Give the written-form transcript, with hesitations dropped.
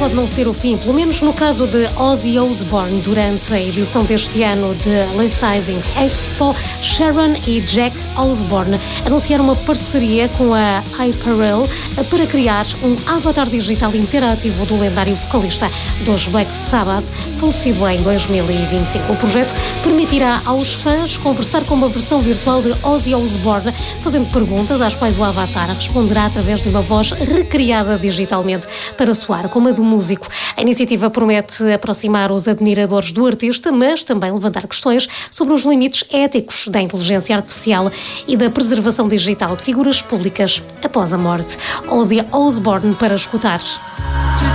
pode não ser o fim, pelo menos no caso de Ozzy Osbourne. Durante a edição deste ano de Leisizing Expo, Sharon e Jack Osbourne anunciaram uma parceria com a Hyperreal para criar um avatar digital interativo do lendário vocalista dos Black Sabbath, falecido em 2025. O projeto permitirá aos fãs conversar com uma versão virtual de Ozzy Osbourne, fazendo perguntas às quais o avatar responderá através de uma voz recriada digitalmente para soar como a do músico. A iniciativa promete aproximar os admiradores do artista, mas também levantar questões sobre os limites éticos da inteligência artificial e da preservação digital de figuras públicas após a morte. Ozzy Osbourne para escutar.